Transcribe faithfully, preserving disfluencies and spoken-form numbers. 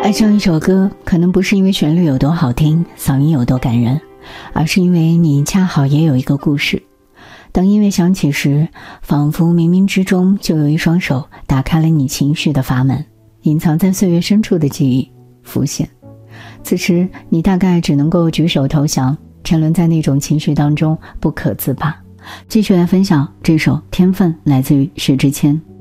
爱上一首歌，可能不是因为旋律有多好听，嗓音有多感人，而是因为你恰好也有一个故事。当音乐响起时，仿佛冥冥之中就有一双手打开了你情绪的阀门，隐藏在岁月深处的记忆浮现。此时你大概只能够举手投降，沉沦在那种情绪当中不可自拔。继续来分享这首《天分》，来自于薛之谦。